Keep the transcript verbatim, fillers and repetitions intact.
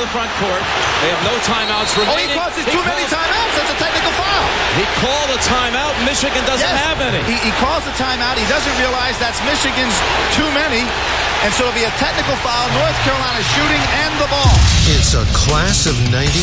the front court. They have no timeouts remaining. Oh, he calls it too many timeouts. That's a technical foul. He called a timeout. Michigan doesn't yes, have any. He, he calls the timeout. He doesn't realize that's Michigan's too many. And so it'll be a technical foul. North Carolina shooting and the ball. It's a class of ninety